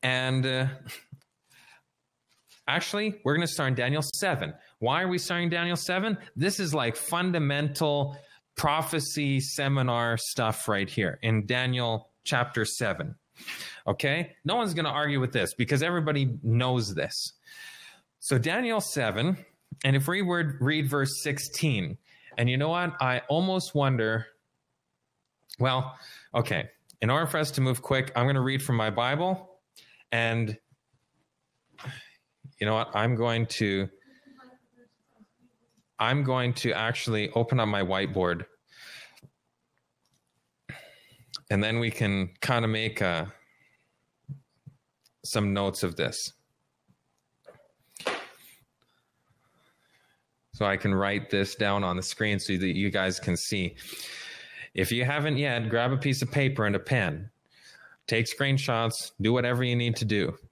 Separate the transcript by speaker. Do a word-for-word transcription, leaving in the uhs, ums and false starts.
Speaker 1: And uh, actually, we're going to start in Daniel seven. Why are we starting Daniel seven? This is like fundamental prophecy seminar stuff right here in Daniel chapter seven. Okay? No one's going to argue with this because everybody knows this. So Daniel seven, and if we were read verse sixteen, and you know what? I almost wonder, well, okay, in order for us to move quick, I'm going to read from my Bible, and you know what? I'm going to, I'm going to actually open up my whiteboard, and then we can kind of make uh, some notes of this. So I can write this down on the screen so that you guys can see. If you haven't yet, grab a piece of paper and a pen. Take screenshots. Do whatever you need to do.